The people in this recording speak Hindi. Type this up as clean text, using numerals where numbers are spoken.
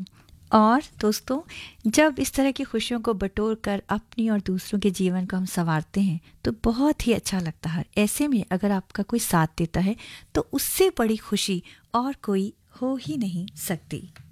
और दोस्तों, जब इस तरह की खुशियों को बटोर कर अपनी और दूसरों के जीवन को हम संवारते हैं तो बहुत ही अच्छा लगता है। ऐसे में अगर आपका कोई साथ देता है तो उससे बड़ी खुशी और कोई हो ही नहीं सकती।